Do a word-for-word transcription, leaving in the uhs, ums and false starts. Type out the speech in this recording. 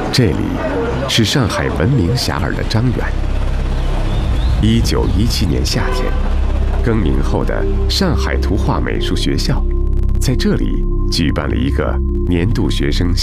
这里是上海闻名遐迩的张园。一九一七年夏天，更名后的上海图画美术学校在这里举办了一个年度学生